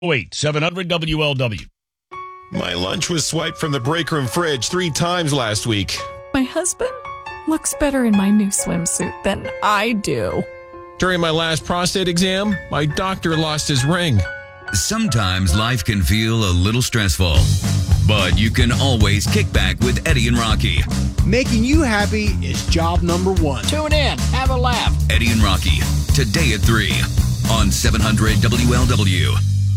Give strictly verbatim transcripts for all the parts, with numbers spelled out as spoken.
Wait, seven hundred W L W. My lunch was swiped from the break room fridge three times last week. My husband looks better in my new swimsuit than I do. During my last prostate exam, my doctor lost his ring. Sometimes life can feel a little stressful, but you can always kick back with Eddie and Rocky. Making you happy is job number one. Tune in, have a laugh. Eddie and Rocky, today at three on seven hundred W L W.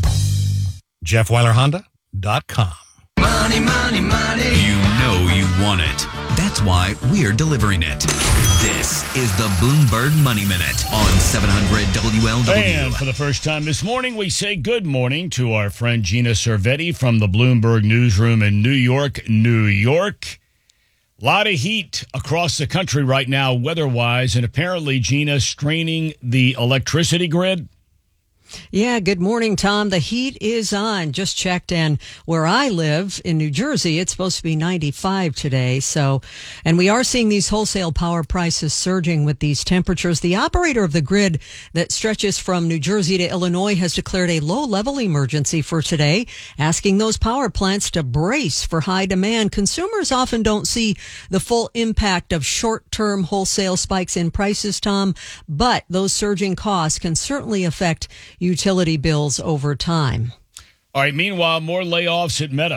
Jeff Weiler Honda dot com. Money, money, money. You know you want it. That's why we're delivering it. This is the Bloomberg Money Minute on seven hundred W L W. And for the first time this morning, we say good morning to our friend Gina Cervetti from the Bloomberg Newsroom in New York, New York. A lot of heat across the country right now, weather-wise, and apparently, Gina, straining the electricity grid. Yeah, good morning, Tom. The heat is on. Just checked in where I live in New Jersey. It's supposed to be ninety-five today. So, and we are seeing these wholesale power prices surging with these temperatures. The operator of the grid that stretches from New Jersey to Illinois has declared a low-level emergency for today, asking those power plants to brace for high demand. Consumers often don't see the full impact of short-term wholesale spikes in prices, Tom, but those surging costs can certainly affect utility bills over time. All right. Meanwhile, more layoffs at Meta.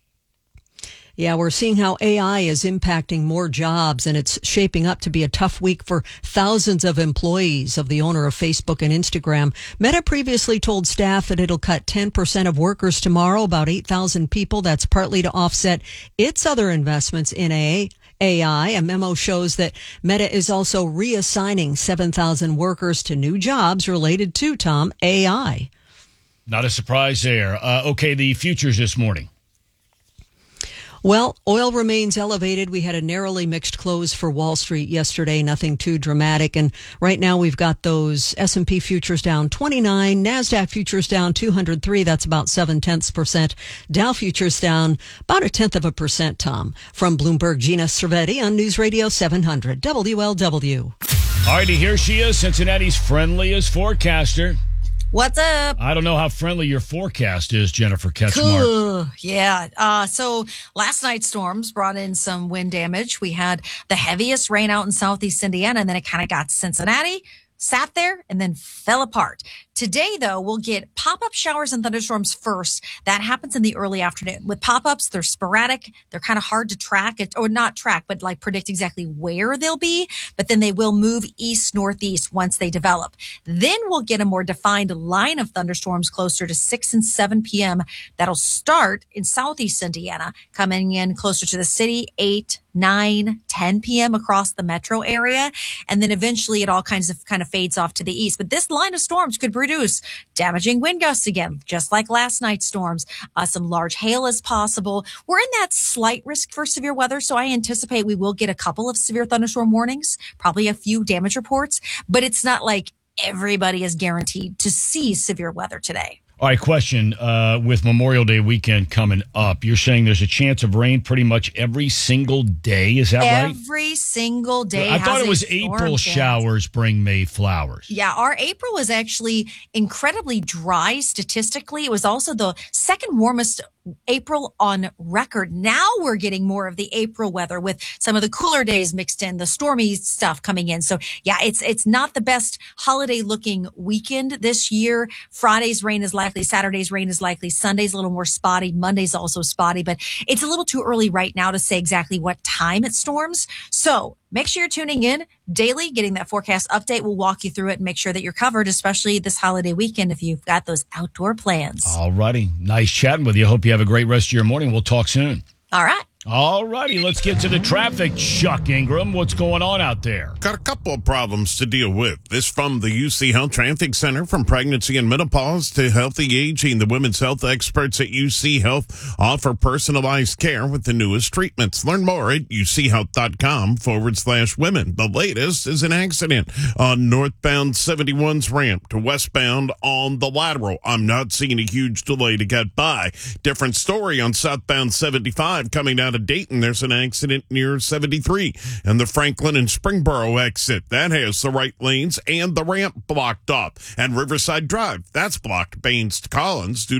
Yeah, we're seeing how A I is impacting more jobs, and it's shaping up to be a tough week for thousands of employees of the owner of Facebook and Instagram. Meta previously told staff that it'll cut ten percent of workers tomorrow, about eight thousand people. That's partly to offset its other investments in A I. A I. A memo shows that Meta is also reassigning seven thousand workers to new jobs related to, Tom, A I. Not a surprise there. Uh, okay, the futures this morning. Well, oil remains elevated. We had a narrowly mixed close for Wall Street yesterday, nothing too dramatic. And right now we've got those S and P futures down twenty-nine, NASDAQ futures down two hundred three. That's about seven tenths percent. Dow futures down about a tenth of a percent, Tom. From Bloomberg, Gina Cervetti on News Radio seven hundred W L W. All righty, here she is, Cincinnati's friendliest forecaster. What's up? I don't know how friendly your forecast is, Jennifer Ketchmark. Cool. Yeah. Uh, so last night's storms brought in some wind damage. We had the heaviest rain out in southeast Indiana, and then it kind of got Cincinnati, sat there, and then fell apart. Today, though, we'll get pop-up showers and thunderstorms first. That happens in the early afternoon. With pop-ups, they're sporadic. They're kind of hard to track, it, or not track, but like predict exactly where they'll be. But then they will move east-northeast once they develop. Then we'll get a more defined line of thunderstorms closer to six and seven p.m. That'll start in southeast Indiana, coming in closer to the city, eight, nine, ten p.m. across the metro area. And then eventually it all kinds of kind of fades off to the east. But this line of storms could produce damaging wind gusts again, just like last night's storms. Uh, some large hail is possible. We're in that slight risk for severe weather, so I anticipate we will get a couple of severe thunderstorm warnings, probably a few damage reports, but it's not like everybody is guaranteed to see severe weather today. All right, question. Uh, with Memorial Day weekend coming up, you're saying there's a chance of rain pretty much every single day. Is that every right? Every single day. I thought it was chance. April showers bring May flowers. Yeah, our April was actually incredibly dry statistically. It was also the second warmest April on record. Now we're getting more of the April weather with some of the cooler days mixed in, the stormy stuff coming in. So yeah, it's it's not the best holiday looking weekend this year. Friday's rain is likely, Saturday's rain is likely, Sunday's a little more spotty, Monday's also spotty, but it's a little too early right now to say exactly what time it storms. So make sure you're tuning in daily, getting that forecast update. We'll walk you through it and make sure that you're covered, especially this holiday weekend if you've got those outdoor plans. All righty. Nice chatting with you. Hope you have a great rest of your morning. We'll talk soon. All right. All righty, let's get to the traffic. Chuck Ingram, what's going on out there? Got a couple of problems to deal with. This from the U C Health Traffic Center. From pregnancy and menopause to healthy aging, the women's health experts at U C Health offer personalized care with the newest treatments. Learn more at uchealth.com forward slash women. The latest is an accident on northbound seventy-one's ramp to westbound on the lateral. I'm not seeing a huge delay to get by. Different story on southbound seventy-five coming down to of Dayton, there's an accident near seventy-three and the Franklin and Springboro exit. That has the right lanes and the ramp blocked up. And Riverside Drive, that's blocked Baines to Collins due